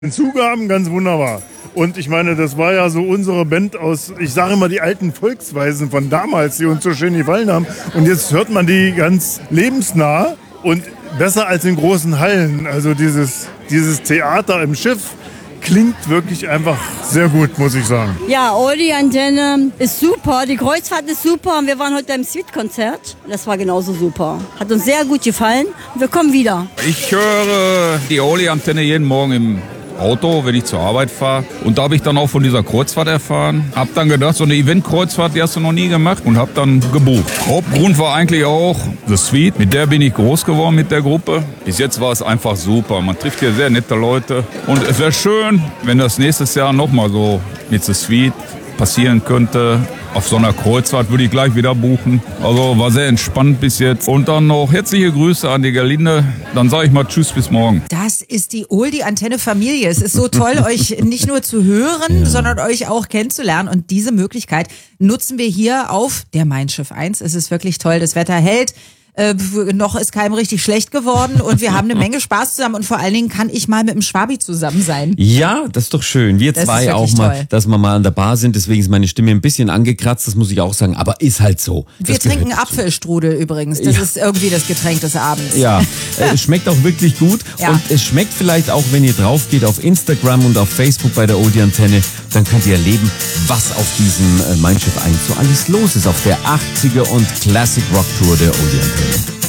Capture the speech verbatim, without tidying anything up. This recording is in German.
Den Zugaben ganz wunderbar. Und ich meine, das war ja so unsere Band aus, ich sage immer, die alten Volksweisen von damals, die uns so schön gefallen haben. Und jetzt hört man die ganz lebensnah und besser als in großen Hallen. Also dieses, dieses Theater im Schiff klingt wirklich einfach sehr gut, muss ich sagen. Ja, Oldie-Antenne ist super, die Kreuzfahrt ist super und wir waren heute beim Suite-Konzert. Das war genauso super. Hat uns sehr gut gefallen und wir kommen wieder. Ich höre die Oldie-Antenne jeden Morgen im Auto, wenn ich zur Arbeit fahre. Und da habe ich dann auch von dieser Kreuzfahrt erfahren. Hab dann gedacht, so eine Event-Kreuzfahrt, die hast du noch nie gemacht und hab dann gebucht. Hauptgrund war eigentlich auch The Suite. Mit der bin ich groß geworden, mit der Gruppe. Bis jetzt war es einfach super. Man trifft hier sehr nette Leute. Und es wäre schön, wenn das nächstes Jahr nochmal so mit The Suite passieren könnte. Auf so einer Kreuzfahrt würde ich gleich wieder buchen. Also war sehr entspannt bis jetzt. Und dann noch herzliche Grüße an die Gerlinde. Dann sage ich mal Tschüss bis morgen. Das ist die Oldie-Antenne-Familie. Es ist so toll, euch nicht nur zu hören, ja, sondern euch auch kennenzulernen. Und diese Möglichkeit nutzen wir hier auf der Mein Schiff eins. Es ist wirklich toll. Das Wetter hält. Äh, noch ist keinem richtig schlecht geworden und wir haben eine Menge Spaß zusammen und vor allen Dingen kann ich mal mit dem Schwabi zusammen sein. Ja, das ist doch schön. Wir Das zwei ist auch wirklich mal, toll. dass wir mal an der Bar sind, deswegen ist meine Stimme ein bisschen angekratzt, das muss ich auch sagen, aber ist halt so. Wir Das trinken gehört dazu. Apfelstrudel übrigens. Das Ja. ist irgendwie das Getränk des Abends. Ja, äh, es schmeckt auch wirklich gut Ja. und es schmeckt vielleicht auch, wenn ihr drauf geht auf Instagram und auf Facebook bei der Oldie-Antenne, dann könnt ihr erleben, was auf diesem äh, Mein Schiff eins so alles los ist auf der achtziger und Classic Rock Tour der Oldie-Antenne.